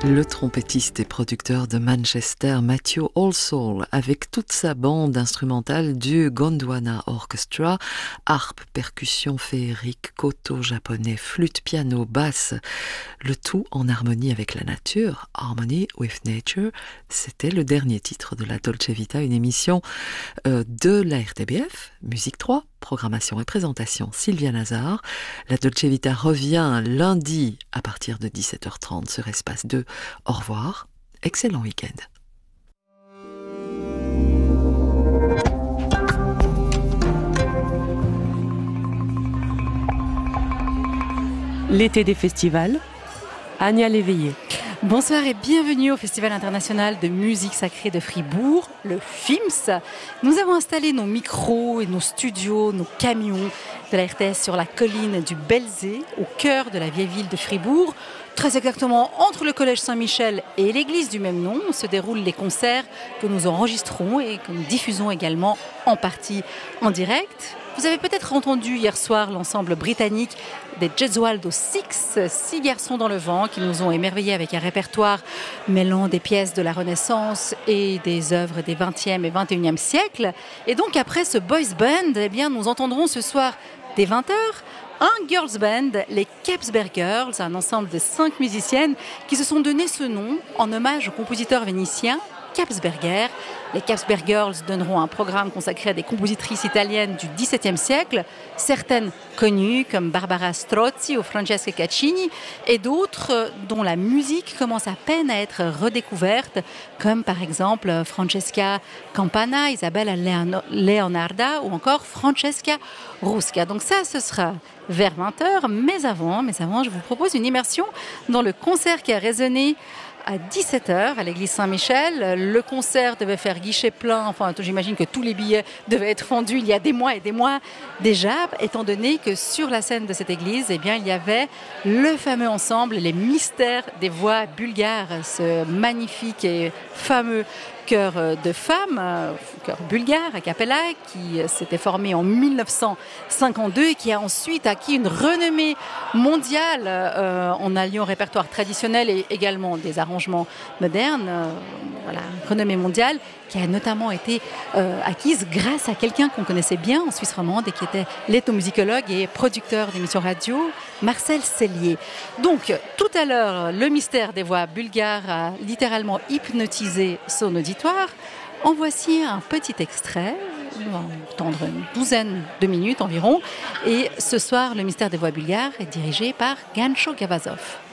Le trompettiste et producteur de Manchester, Matthew Halsall, avec toute sa bande instrumentale du Gondwana Orchestra, harpe, percussion féerique, koto japonais, flûte, piano, basse, le tout en harmonie avec la nature, Harmony with Nature, c'était le dernier titre de la Dolce Vita, une émission de la RTBF, Musique 3, programmation et présentation Sylvia Nazar. La Dolce Vita revient lundi à partir de 17h30 sur Espace 2. Au revoir, excellent week-end. L'été des festivals, Ania Léveillé. Bonsoir et bienvenue au Festival international de musique sacrée de Fribourg, le FIMS. Nous avons installé nos micros et nos studios, nos camions de la RTS sur la colline du Belzé, au cœur de la vieille ville de Fribourg. Très exactement entre le collège Saint-Michel et l'église du même nom se déroulent les concerts que nous enregistrons et que nous diffusons également en partie en direct. Vous avez peut-être entendu hier soir l'ensemble britannique des Gesualdo Six, 6 garçons dans le vent qui nous ont émerveillés avec un répertoire mêlant des pièces de la Renaissance et des œuvres des 20e et 21e siècles. Et donc après ce boys band, eh bien, nous entendrons ce soir dès 20h un girls band, les Capsberg Girls, un ensemble de 5 musiciennes qui se sont donné ce nom en hommage au compositeur vénitien Capsberger. Les Capsberg Girls donneront un programme consacré à des compositrices italiennes du XVIIe siècle, certaines connues comme Barbara Strozzi ou Francesca Caccini, et d'autres dont la musique commence à peine à être redécouverte, comme par exemple Francesca Campana, Isabella Leonarda ou encore Francesca Rusca. Donc ça, ce sera vers 20h, mais avant, je vous propose une immersion dans le concert qui a résonné à 17h à l'église Saint-Michel. Le concert devait faire guichet plein, enfin j'imagine que tous les billets devaient être vendus il y a des mois et des mois déjà, étant donné que sur la scène de cette église, eh bien, il y avait le fameux ensemble Les Mystères des Voix Bulgares, ce magnifique et fameux chœur de femmes, chœur bulgare a cappella, qui s'était formé en 1952 et qui a ensuite acquis une renommée mondiale en alliant répertoire traditionnel et également des arrangements modernes. Renommée mondiale qui a notamment été acquise grâce à quelqu'un qu'on connaissait bien en Suisse romande et qui était l'ethnomusicologue et producteur d'émissions radio, Marcel Sellier. Donc, tout à l'heure, le mystère des voix bulgares a littéralement hypnotisé son auditoire. En voici un petit extrait, on va entendre une douzaine de minutes environ. Et ce soir, le mystère des voix bulgares est dirigé par Gancho Gavazov.